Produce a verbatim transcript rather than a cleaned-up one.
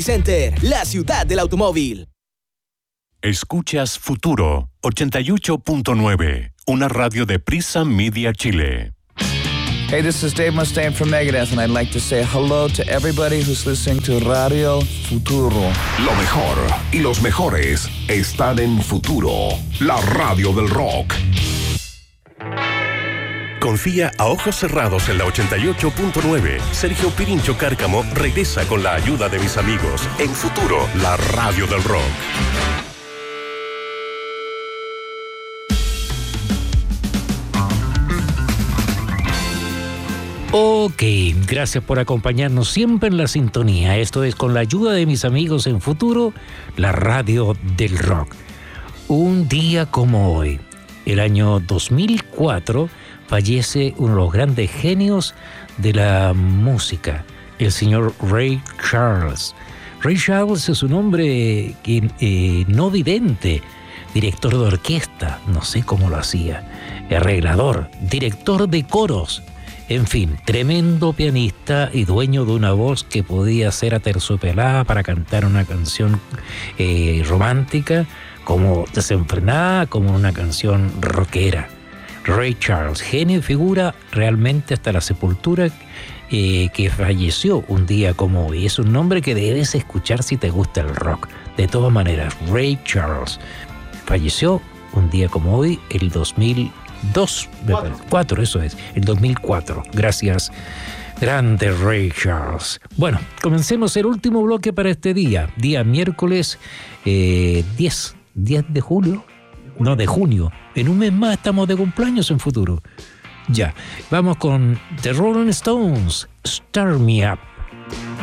Center, la ciudad del automóvil. Escuchas Futuro ochenta y ocho punto nueve, una radio de Prisa Media Chile. Hey, this is Dave Mustaine from Megadeth, and I'd like to say hello to everybody who's listening to Radio Futuro. Lo mejor y los mejores están en Futuro, la radio del rock. Confía a ojos cerrados en la ochenta y ocho punto nueve. Sergio Pirincho Cárcamo regresa con la ayuda de mis amigos en Futuro, la radio del rock. Ok, gracias por acompañarnos siempre en la sintonía. Esto es Con la ayuda de mis amigos en Futuro, la radio del rock. Un día como hoy, el año dos mil cuatro, fallece uno de los grandes genios de la música, el señor Ray Charles. Ray Charles es un hombre que, eh, no vidente, director de orquesta, no sé cómo lo hacía, arreglador, director de coros. En fin, tremendo pianista y dueño de una voz que podía ser aterciopelada para cantar una canción eh, romántica, como desenfrenada, como una canción rockera. Ray Charles, genio y figura realmente hasta la sepultura, eh, que falleció un día como hoy. Es un nombre que debes escuchar si te gusta el rock. De todas maneras, Ray Charles falleció un día como hoy, el dos mil dos, cuatro, eso es, el dos mil cuatro. Gracias, grande Ray Charles. Bueno, comencemos el último bloque para este día, día miércoles eh, diez de julio, no, de junio. En un mes más estamos de cumpleaños en Futuro. Ya, vamos con The Rolling Stones, Start Me Up.